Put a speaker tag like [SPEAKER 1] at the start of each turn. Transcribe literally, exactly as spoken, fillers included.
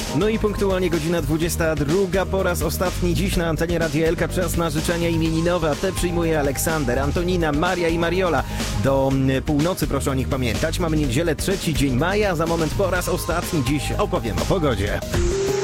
[SPEAKER 1] No i punktualnie godzina dwudziesta druga, po raz ostatni dziś na antenie Radia Elka. Czas na życzenia imieninowe, a te przyjmuje Aleksander, Antonina, Maria i Mariola. Do północy proszę o nich pamiętać. Mamy niedzielę, trzeci dzień maja. Za moment po raz ostatni dziś opowiem o pogodzie.